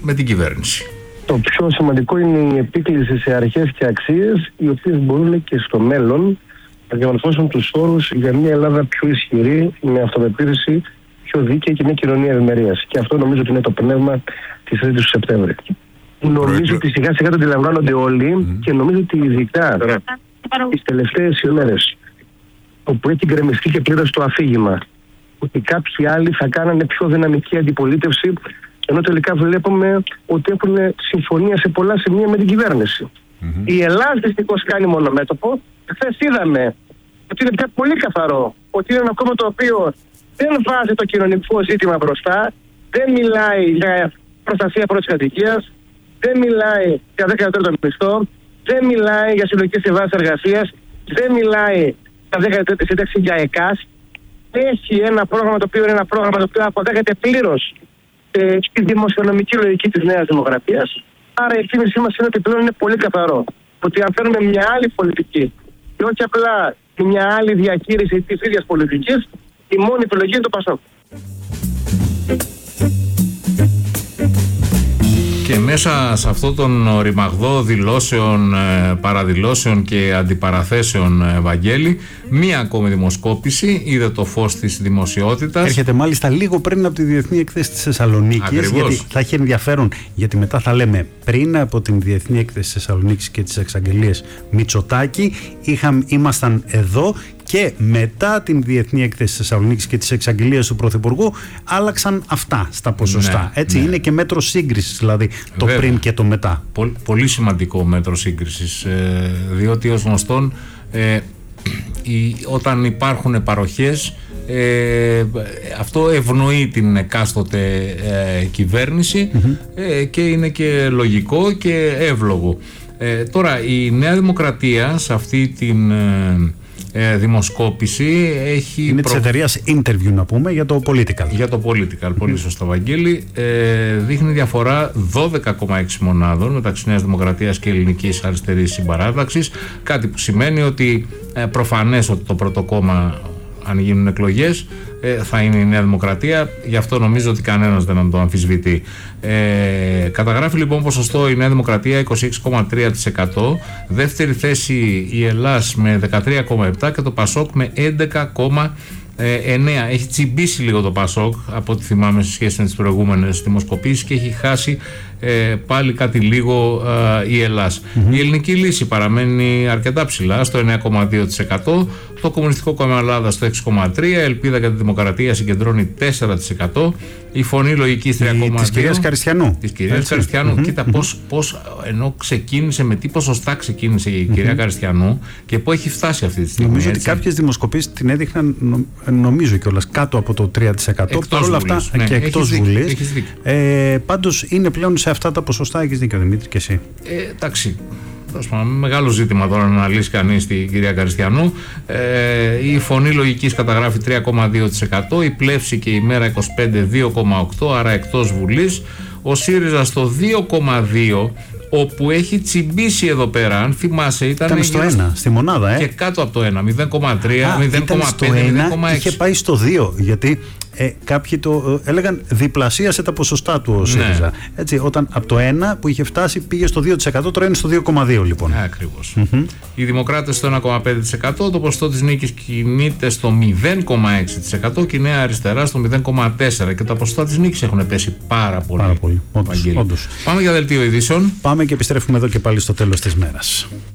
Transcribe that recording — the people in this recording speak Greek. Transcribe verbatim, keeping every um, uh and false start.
με την κυβέρνηση. Το πιο σημαντικό είναι η επίκληση σε αρχές και αξίες, οι οποίες μπορούν και στο μέλλον να διαμορφώσουν τους όρους για μια Ελλάδα πιο ισχυρή, με αυτοπεποίθηση, πιο δίκαιη και μια κοινωνία ευημερίας. Και αυτό νομίζω ότι είναι το πνεύμα της τρίτης του Σεπτέμβρη. Νομίζω ότι σιγά σιγά το αντιλαμβάνονται όλοι mm. και νομίζω ότι ειδικά τις τελευταίες ημέρες, όπου έχει γκρεμιστεί και πλήρως το αφήγημα ότι κάποιοι άλλοι θα κάνανε πιο δυναμική αντιπολίτευση, ενώ τελικά βλέπουμε ότι έχουν συμφωνία σε πολλά σημεία με την κυβέρνηση. Mm-hmm. Η Ελλάδα δυστυχώς κάνει μονομέτωπο. Χθες είδαμε ότι είναι πια πολύ καθαρό ότι είναι ένα κόμμα το οποίο δεν βάζει το κοινωνικό ζήτημα μπροστά, δεν μιλάει για προστασία πρώτης κατοικίας, δεν μιλάει για δέκα τρίτο μισθό, δεν μιλάει για συλλογικές συμβάσεις εργασίας, δεν μιλάει για δέκα τρίτη σύνταξη για ΕΚΑΣ. Έχει ένα πρόγραμμα το οποίο είναι ένα πρόγραμμα το οποίο αποδέχεται πλήρως ε, στη δημοσιονομική λογική της Νέας Δημοκρατίας. Άρα η εκτίμησή μας είναι ότι πλέον είναι πολύ καθαρό. Ότι αν φέρουμε μια άλλη πολιτική και όχι απλά μια άλλη διαχείριση της ίδιας πολιτικής, η μόνη επιλογή είναι το ΠΑΣΟΚ. Και μέσα σε αυτόν τον ρημαγδό δηλώσεων, παραδηλώσεων και αντιπαραθέσεων, Βαγγέλη, μία ακόμη δημοσκόπηση είδε το φως της δημοσιότητας. Έρχεται μάλιστα λίγο πριν από τη Διεθνή Έκθεση της Θεσσαλονίκης. Γιατί θα έχει ενδιαφέρον, γιατί μετά θα λέμε πριν από την Διεθνή Έκθεση της Θεσσαλονίκης και τις εξαγγελίες Μητσοτάκη, είχαμε, ήμασταν εδώ. Και μετά την Διεθνή Έκθεση της Θεσσαλονίκης και τις εξαγγελίες του Πρωθυπουργού άλλαξαν αυτά στα ποσοστά. Ναι, έτσι ναι. Είναι και μέτρο σύγκρισης, δηλαδή το Βέβαια. πριν και το μετά. Πολύ, πολύ σημαντικό μέτρο σύγκρισης, ε, διότι ως γνωστόν ε, η, όταν υπάρχουν παροχές ε, αυτό ευνοεί την εκάστοτε ε, κυβέρνηση mm-hmm. ε, και είναι και λογικό και εύλογο. Ε, τώρα η Νέα Δημοκρατία σε αυτή την ε, Ε, δημοσκόπηση έχει. Είναι προ... της εταιρείας Interview, να πούμε, για το Political. Για το Political, mm-hmm. πολύ σωστό, Βαγγέλη. Ε, δείχνει διαφορά δώδεκα κόμμα έξι μονάδων μεταξύ Νέας Δημοκρατίας και Ελληνικής Αριστερής Συμπαράταξης. Κάτι που σημαίνει ότι ε, προφανές ότι το πρώτο κόμμα, αν γίνουν εκλογές, ε, θα είναι η Νέα Δημοκρατία. Γι' αυτό νομίζω ότι κανένας δεν το αμφισβητεί. Ε, καταγράφει λοιπόν ποσοστό η Νέα Δημοκρατία είκοσι έξι κόμμα τρία τοις εκατό, δεύτερη θέση η Ελλάς με δεκατρία κόμμα επτά τοις εκατό και το ΠΑΣΟΚ με έντεκα κόμμα εννέα τοις εκατό. Έχει τσιμπήσει λίγο το ΠΑΣΟΚ από ό,τι θυμάμαι σε σχέση με τις προηγούμενες δημοσκοπήσεις και έχει χάσει ε, πάλι κάτι λίγο ε, η Ελλάς. Mm-hmm. Η Ελληνική Λύση παραμένει αρκετά ψηλά στο εννέα κόμμα δύο τοις εκατό, το Κομμουνιστικό Κόμμα Ελλάδας στο έξι κόμμα τρία τοις εκατό, Ελπίδα για τη Δημοκρατία συγκεντρώνει τέσσερα τοις εκατό, η Φωνή Λογικής τρία κόμμα δύο τοις εκατό. Της κυρίας Καριστιανού. Της κυρίας Καριστιανού. Mm-hmm. Κοίτα πώς, πώς ενώ ξεκίνησε, με τι ποσοστά ξεκίνησε η mm-hmm. κυρία Καριστιανού και πού έχει φτάσει αυτή τη στιγμή. Νομίζω έτσι. Ότι κάποιες δημοσκοπήσεις την έδειχναν, νομίζω κιόλας, κάτω από το τρία τοις εκατό. Παρ' όλα αυτά ναι, και εκτός Βουλής. Ε, πάντως είναι πλέον σε αυτά τα ποσοστά. Έχεις δίκιο, Δημήτρη, και εσύ. Ε, εντάξει. Μεγάλο ζήτημα τώρα να αναλύσει κανείς την κυρία Καριστιανού. Ε, η Φωνή Λογικής καταγράφει τρία κόμμα δύο τοις εκατό, η Πλεύση και η Μέρα είκοσι πέντε δύο κόμμα οκτώ τοις εκατό, άρα εκτός Βουλής. Ο ΣΥΡΙΖΑ στο δύο κόμμα δύο τοις εκατό, όπου έχει τσιμπήσει εδώ πέρα, αν θυμάσαι, ήταν, ήταν στο ένα, στη μονάδα, ε. Και κάτω από το ένα, μηδέν κόμμα τρία, μηδέν κόμμα πέντε, μηδέν κόμμα έξι. Είχε πάει στο δύο, γιατί ε, κάποιοι το ε, έλεγαν διπλασίασε τα ποσοστά του ο ΣΥΡΙΖΑ. Ναι. Έτσι, όταν από το ένα που είχε φτάσει πήγε στο δύο τοις εκατό, τώρα είναι στο δύο κόμμα δύο λοιπόν. Ε, ακριβώς. Mm-hmm. Οι Δημοκράτες στο ένα κόμμα πέντε τοις εκατό, το ποσοστό της νίκης κινείται στο μηδέν κόμμα έξι τοις εκατό και η Νέα Αριστερά στο μηδέν κόμμα τέσσερα τοις εκατό και τα ποσοστά της νίκης έχουν πέσει πάρα πολύ. Πάρα πολύ. Όντως, όντως. Πάμε για δελτίο ειδήσεων. Πάμε και επιστρέφουμε εδώ και πάλι στο τέλος της μέρας.